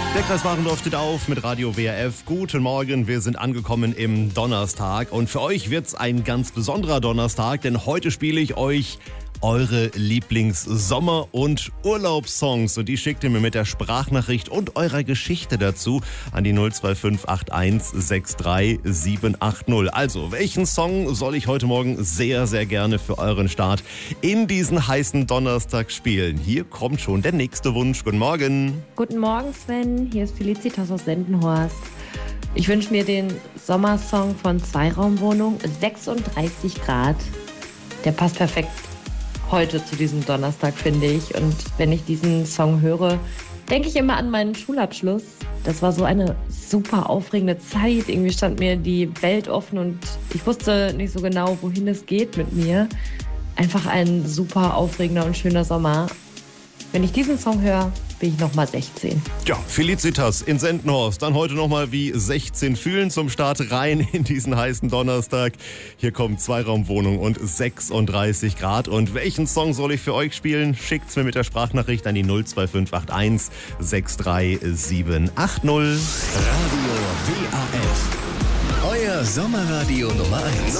Der Kreis Warendorf steht auf mit Radio WRF. Guten Morgen, wir sind angekommen im Donnerstag. Und für euch wird's ein ganz besonderer Donnerstag, denn heute spiele ich euch eure Lieblings-Sommer- und Urlaubssongs. Und die schickt ihr mir mit der Sprachnachricht und eurer Geschichte dazu an die 02581 63780. Also, welchen Song soll ich heute Morgen sehr, sehr gerne für euren Start in diesen heißen Donnerstag spielen? Hier kommt schon der nächste Wunsch. Guten Morgen. Guten Morgen, Sven. Hier ist Felicitas aus Sendenhorst. Ich wünsche mir den Sommersong von Zweiraumwohnung, 36 Grad. Der passt perfekt heute zu diesem Donnerstag, finde ich. Und wenn ich diesen Song höre, denke ich immer an meinen Schulabschluss. Das war so eine super aufregende Zeit. Irgendwie stand mir die Welt offen und ich wusste nicht so genau, wohin es geht mit mir. Einfach ein super aufregender und schöner Sommer. Wenn ich diesen Song höre, bin ich nochmal 16. Ja, Felicitas in Sendenhorst. Dann heute nochmal wie 16 fühlen zum Start rein in diesen heißen Donnerstag. Hier kommt Zweiraumwohnung und 36 Grad. Und welchen Song soll ich für euch spielen? Schickt's mir mit der Sprachnachricht an die 02581 63780. Radio WAF. Euer Sommerradio Nummer 1.